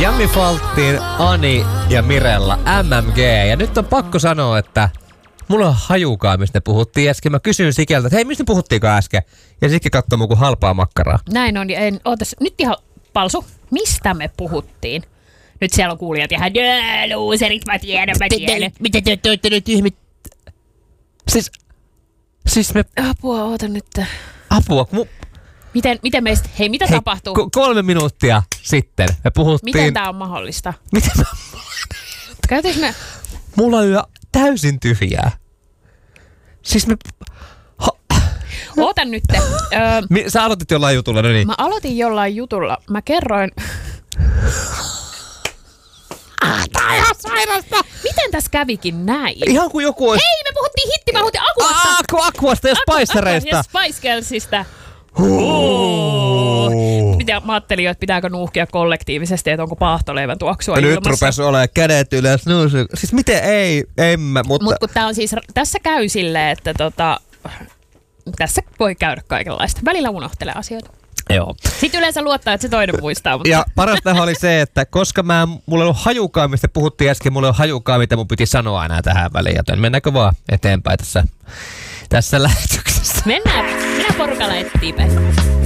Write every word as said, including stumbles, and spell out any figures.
Jammi Faltin, Ani ja Mirella, M M G. Ja nyt on pakko sanoa, että mulla on hajukaan, mistä ne puhuttiin äsken. Mä kysyin Sikeltä, että hei, mistä puhuttiinkaan äsken? Ja Sikke katsoi mun kuin halpaa makkaraa. Näin on, ja en, ootas, nyt ihan Palsu, mistä me puhuttiin? Nyt siellä on kuulijat ihan, luuserit, mä tiedän, mä tiedän. Mitä te olette nyt ihmit? Siis, siis me... Apua, oota nyt. Apua, mu... Miten, miten meistä, hei, mitä hei, tapahtuu? K- kolme minuuttia sitten me puhuttiin... Miten tää on mahdollista? Miten mä... Käytäis me... Mulla on jo täysin tyhjää. Siis me... Ha... Oota nyt. Öö, Mi- sä aloitit jollain jutulla, no niin. Mä aloitin jollain jutulla. Mä kerroin... Ah, tää on ihan sairasta! Miten tässä kävikin näin? Ihan kuin joku olisi... Hei, me puhuttiin hitti, mä puhuttiin Akuasta. Ah, Aku, Akuasta ja Spicereista. Ja Spice Girlsista. Mitä mä ajattelin, että pitääkö nuuhkia kollektiivisesti, että onko paahtoleivän tuoksua nyt ilmassa. Nyt rupesi olemaan kädet ylös. No, siis miten ei, en mä, mutta... Mut kun tää on siis, tässä käy silleen, että tota, tässä voi käydä kaikenlaista. Välillä unohtelee asioita. Joo. Sitten yleensä luottaa, että se toinen muistaa. Mutta... Ja parasta oli se, että koska mä, mulla ei ollut hajukaan, mistä puhuttiin äsken, mulla ei ollut hajukaan, mitä mun piti sanoa enää tähän väliin. Joten mennäänkö vaan eteenpäin tässä, tässä lähetyksessä? Mennään. Minä porukalla etsii päin.